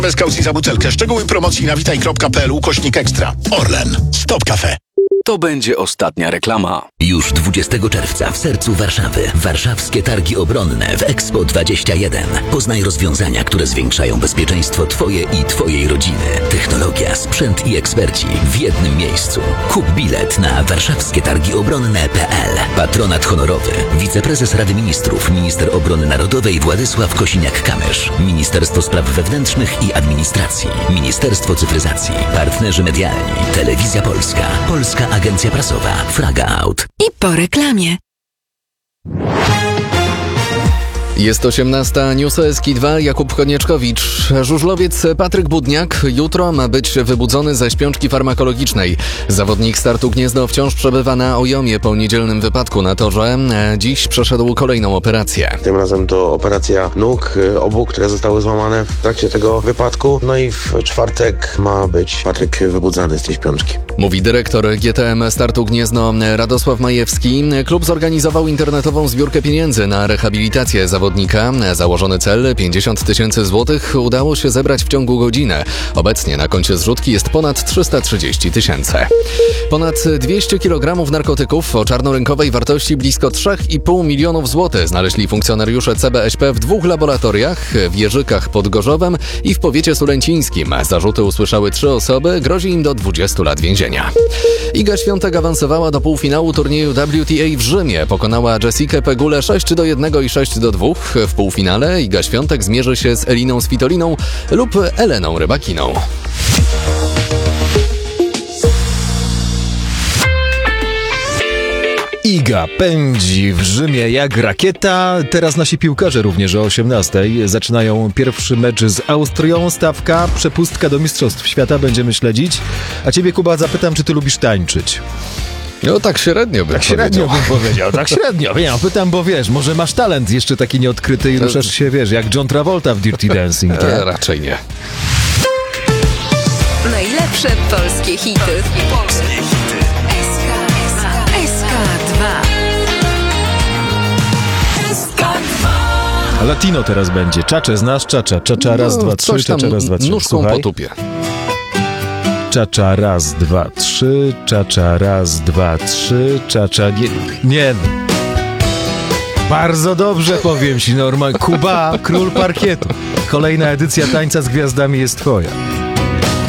Bez kaucji za butelkę. Szczegóły promocji na witaj.pl/ekstra. Orlen. Stop Cafe. To będzie ostatnia reklama. Już 20 czerwca w sercu Warszawy. Warszawskie Targi Obronne w Expo 21. Poznaj rozwiązania, które zwiększają bezpieczeństwo Twoje i Twojej rodziny. Technologia, sprzęt i eksperci w jednym miejscu. Kup bilet na warszawskietargiobronne.pl. Patronat honorowy. Wiceprezes Rady Ministrów, minister obrony narodowej Władysław Kosiniak-Kamysz. Ministerstwo Spraw Wewnętrznych i Administracji. Ministerstwo Cyfryzacji. Partnerzy medialni. Telewizja Polska. Polska Agencja Prasowa. Fraga Out. I po reklamie. Jest 18. News Eski 2. Jakub Konieczkowicz. Żużlowiec Patryk Budniak jutro ma być wybudzony ze śpiączki farmakologicznej. Zawodnik startu Gniezno wciąż przebywa na Ojomie po niedzielnym wypadku na torze. Dziś przeszedł kolejną operację. Tym razem to operacja nóg obu, które zostały złamane w trakcie tego wypadku. No i w czwartek ma być Patryk wybudzany z tej śpiączki. Mówi dyrektor GTM startu Gniezno Radosław Majewski. Klub zorganizował internetową zbiórkę pieniędzy na rehabilitację zawodnika. Założony cel 50 000 złotych udało się zebrać w ciągu godziny. Obecnie na koncie zrzutki jest ponad 330 000. Ponad 200 kg narkotyków o czarnorynkowej wartości blisko 3,5 milionów złotych znaleźli funkcjonariusze CBŚP w 2 laboratoriach, w Jerzykach pod Gorzowem i w powiecie sulęcińskim. Zarzuty usłyszały 3 osoby, grozi im do 20 lat więzienia. Iga Świątek awansowała do półfinału turnieju WTA w Rzymie. Pokonała Jessikę Pegulę 6-1 i 6-2. W półfinale Iga Świątek zmierzy się z Eliną Svitoliną lub Eleną Rybakiną. Iga pędzi w Rzymie jak rakieta. Teraz nasi piłkarze również o 18:00 zaczynają pierwszy mecz z Austrią. Stawka, przepustka do Mistrzostw Świata. Będziemy śledzić. A ciebie, Kuba, zapytam, czy ty lubisz tańczyć? No tak średnio bym powiedział. Tak średnio. Ja pytam, bo wiesz, może masz talent jeszcze taki nieodkryty i ruszasz się, wiesz, jak John Travolta w Dirty Dancing. Raczej nie. Najlepsze polskie hity. A Latino teraz będzie. Czacze, znasz czacza? Czacza raz, dwa, trzy, czacza raz, dwa, trzy. Nóżką po tupie. Czacza raz, dwa, trzy, czacza raz, dwa, trzy, czacza... Nie. Bardzo dobrze, powiem ci, Norman. Kuba, król parkietu. Kolejna edycja Tańca z Gwiazdami jest twoja.